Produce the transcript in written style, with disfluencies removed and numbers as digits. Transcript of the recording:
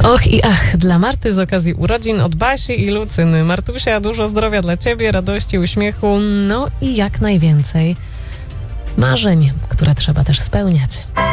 Och i ach, dla Marty z okazji urodzin od Basi i Lucyny. Martusia, dużo zdrowia dla ciebie, radości, uśmiechu, no i jak najwięcej marzeń, które trzeba też spełniać.